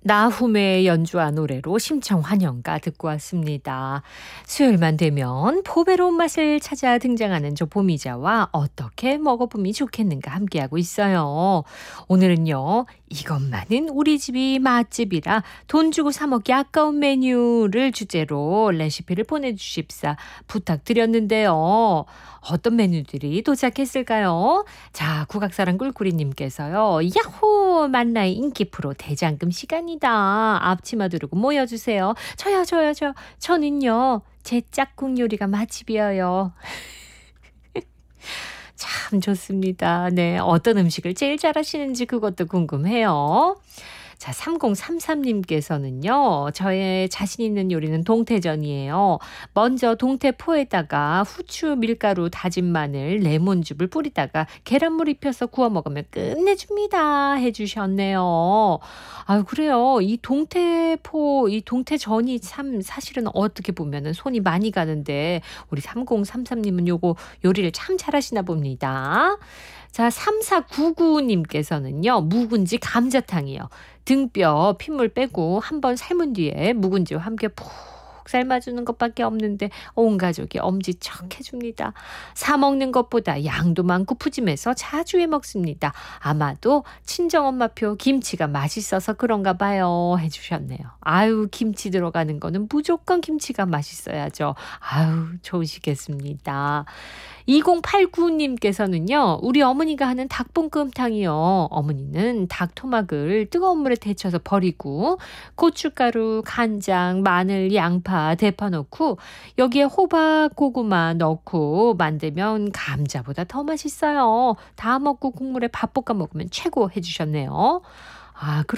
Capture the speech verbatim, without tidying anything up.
나훔의 연주한 노래로 심청 환영가 듣고 왔습니다. 수요일만 되면 포배로운 맛을 찾아 등장하는 저 보미자와 어떻게 먹어보면 좋겠는가 함께하고 있어요. 오늘은요, 이것만은 우리 집이 맛집이라 돈 주고 사 먹기 아까운 메뉴를 주제로 레시피를 보내주십사 부탁드렸는데요. 어떤 메뉴들이 도착했을까요? 자, 국악사랑 꿀꿀이님께서요. 야호! 만나의 인기 프로 대장금 시간이다. 앞치마 두르고 모여주세요. 저요, 저요, 저. 저는요. 제 짝꿍 요리가 맛집이에요. 참 좋습니다. 네, 어떤 음식을 제일 잘하시는지 그것도 궁금해요. 자, 삼공삼삼님께서는요. 저의 자신 있는 요리는 동태전이에요. 먼저 동태포에다가 후추, 밀가루, 다진 마늘, 레몬즙을 뿌리다가 계란물 입혀서 구워 먹으면 끝내줍니다. 해주셨네요. 아유, 그래요. 이 동태포, 이 동태전이 참 사실은 어떻게 보면은 손이 많이 가는데 우리 삼공삼삼님은 요거 요리를 참 잘하시나 봅니다. 자, 삼사구구님께서는요. 묵은지 감자탕이요. 등뼈 핏물 빼고 한번 삶은 뒤에 묵은지와 함께 푹 삶아주는 것밖에 없는데 온 가족이 엄지척 해줍니다. 사 먹는 것보다 양도 많고 푸짐해서 자주 해 먹습니다. 아마도 친정엄마표 김치가 맛있어서 그런가 봐요. 해주셨네요. 아유, 김치 들어가는 거는 무조건 김치가 맛있어야죠. 아유, 좋으시겠습니다. 이공팔구님께서는요. 우리 어머니가 하는 닭볶음탕이요. 어머니는 닭토막을 뜨거운 물에 데쳐서 버리고 고춧가루, 간장, 마늘, 양파, 대파 넣고 여기에 호박, 고구마 넣고 만들면 감자보다 더 맛있어요. 다 먹고 국물에 밥 볶아 먹으면 최고 해주셨네요. 아,